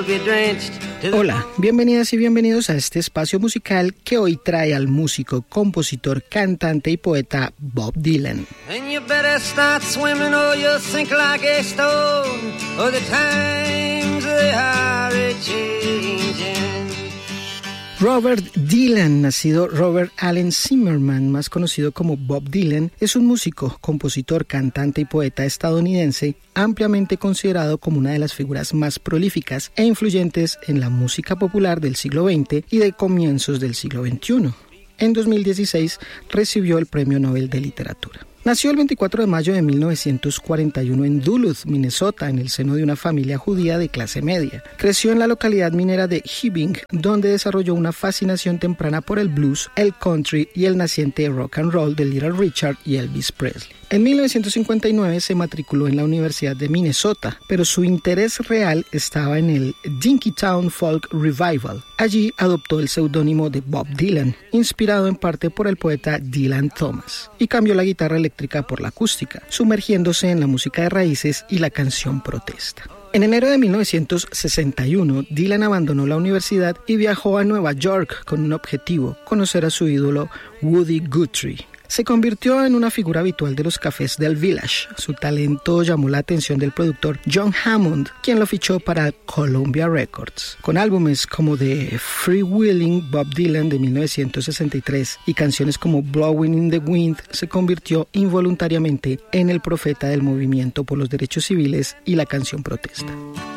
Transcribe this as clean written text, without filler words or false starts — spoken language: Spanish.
Hola, bienvenidas y bienvenidos a este espacio musical que hoy trae al músico, compositor, cantante y poeta Bob Dylan. And you better start swimming or you'll sink like a stone, or the times they are a-changing. Robert Dylan, nacido Robert Allen Zimmerman, más conocido como Bob Dylan, es un músico, compositor, cantante y poeta estadounidense ampliamente considerado como una de las figuras más prolíficas e influyentes en la música popular del siglo XX y de comienzos del siglo XXI. En 2016 recibió el Premio Nobel de Literatura. Nació el 24 de mayo de 1941 en Duluth, Minnesota, en el seno de una familia judía de clase media. Creció en la localidad minera de Hibbing, donde desarrolló una fascinación temprana por el blues, el country y el naciente rock and roll de Little Richard y Elvis Presley. En 1959 se matriculó en la Universidad de Minnesota, pero su interés real estaba en el Dinkytown Folk Revival. Allí adoptó el seudónimo de Bob Dylan, inspirado en parte por el poeta Dylan Thomas, y cambió la guitarra eléctrica por la acústica, sumergiéndose en la música de raíces y la canción protesta. En enero de 1961, Dylan abandonó la universidad y viajó a Nueva York con un objetivo: conocer a su ídolo Woody Guthrie. Se convirtió en una figura habitual de los cafés del Village. Su talento llamó la atención del productor John Hammond, quien lo fichó para Columbia Records. Con álbumes como The Freewheeling Bob Dylan de 1963 y canciones como Blowing in the Wind, se convirtió involuntariamente en el profeta del movimiento por los derechos civiles y la canción protesta.